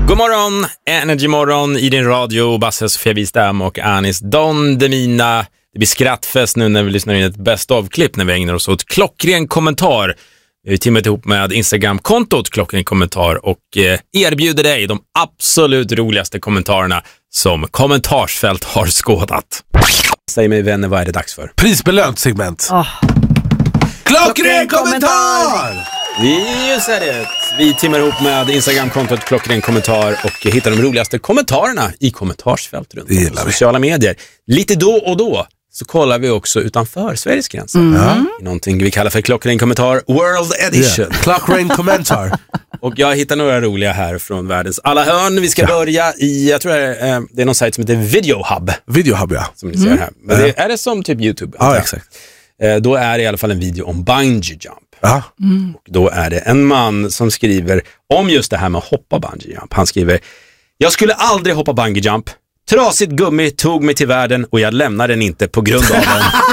God morgon, Energy-morgon i din radio. Basse, Sofia Wistam och Anis Don Demina. Det blir skrattfest nu när vi lyssnar in ett best-of-klipp när vi ägnar oss åt klockren kommentar. Vi har timmat ihop med Instagram-kontot klockren kommentar och erbjuder dig de absolut roligaste kommentarerna som kommentarsfält har skådat. Säg mig vänner, vad är det dags för? Prisbelönt segment. Klockren kommentar! Just är det. Vi timmar ihop med Instagram-kontot klockren kommentar och hittar de roligaste kommentarerna i kommentarsfält runt om på sociala medier. Lite då och då så kollar vi också utanför Sveriges gränser. I någonting vi kallar för klockren kommentar World Edition. Yeah. Klockren kommentar. Och jag hittar några roliga här från världens alla hörn. Vi ska börja i, jag tror det är någon sajt som heter Videohub. Videohub, ja. Som ni ser här. Men är det som typ YouTube? Ja, exakt. Då är det i alla fall en video om bungee jump. Ja. Och då är det en man som skriver om just det här med att hoppa bungee jump. Han skriver: jag skulle aldrig hoppa bungee jump. Trasigt gummi tog mig till världen och jag lämnar den inte på grund av den.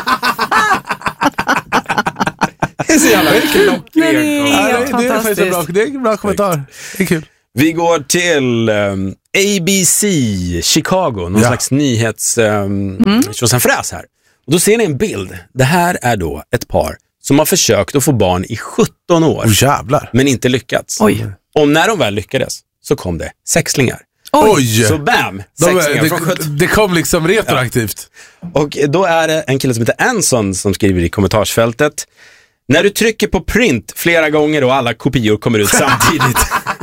Det är så jävla klockren. Det är faktiskt en bra kommentar. Det är kul. Vi går till ABC Chicago, någon slags nyhets fräs här. Och då ser ni en bild. Det här är då ett par som har försökt att få barn i 17 år. Jävlar. Men inte lyckats. Oj. Och när de väl lyckades så kom det sexlingar. Oj! Så bam! Det kom liksom retroaktivt. Ja. Och då är det en kille som heter Anson som skriver i kommentarsfältet: när du trycker på print flera gånger och alla kopior kommer ut samtidigt.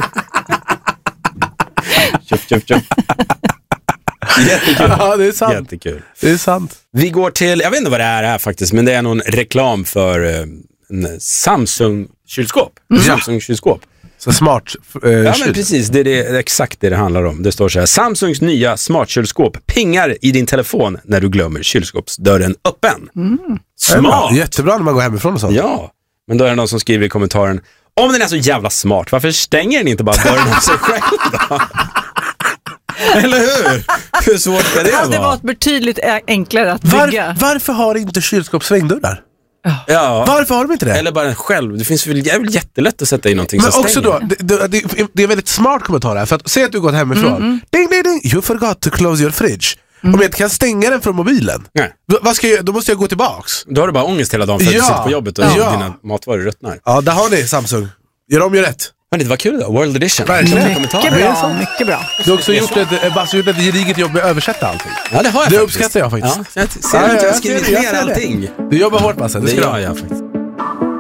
Köp. Jättekul. Ja, det är sant. Jättekul. Det är sant. Vi går till, jag vet inte vad det är här faktiskt, men det är någon reklam för en Samsung-kylskåp. Samsung-kylskåp. Så smart. Ja, men precis. Det är exakt det handlar om. Det står så här: Samsungs nya smartkylskåp pingar i din telefon när du glömmer kylskåpsdörren öppen. Smart! Jättebra när man går hemifrån och sånt. Ja, men då är det någon som skriver i kommentaren: om den är så jävla smart, varför stänger den inte bara dörren av sig själv då? Eller hur? Hur svårt ska det vara? Det var betydligt enklare att bygga. Varför har inte kylskåp svängdörrar? Ja. Varför har de inte det? Eller bara en själv. Det finns väl jättelätt att sätta in någonting men som också stänger. då, det är väldigt smart kommentar här. För att säg att du gått hemifrån. Ding, ding, ding. You forgot to close your fridge. Om jag inte kan stänga den från mobilen. Nej. Vad ska jag, då måste jag gå tillbaks. Då har du bara ångest hela dagen för att du sitter på jobbet och dina matvaror ruttnar. Ja, där har ni Samsung. Gör om, gör rätt. Men det var kul då, World Edition. Mycket bra. Du har också gjort ett gediget jobb med att översätta allting. Ja, det har jag det faktiskt. uppskattar jag faktiskt. Ja, jag har skrivit ner allting. Du jobbar hårt, Basse. Det gör jag faktiskt.